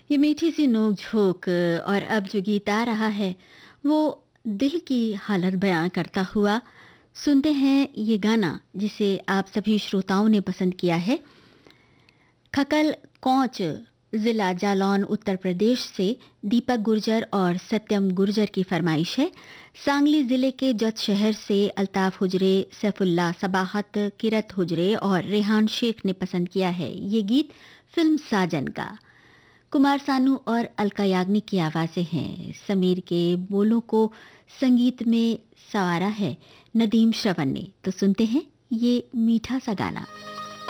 ये मीठी सी नोक-झोंक और अब जो गीत आ रहा है, वो दिल की हालत बयां करता हुआ सुनते हैं ये गाना जिसे आप सभी श्रोताओं ने पसंद किया है। खकल कौच जिला जालौन उत्तर प्रदेश से दीपक गुर्जर और सत्यम गुर्जर की फरमाइश है। सांगली जिले के जत शहर से अल्ताफ हुजरे, सैफुल्ला सबाहत, किरत हुजरे और रेहान शेख ने पसंद किया है ये गीत फिल्म साजन का। कुमार सानू और अलका याग्निक की आवाजें हैं। समीर के बोलों को संगीत में संवारा है नदीम श्रवण ने। तो सुनते हैं ये मीठा सा गाना।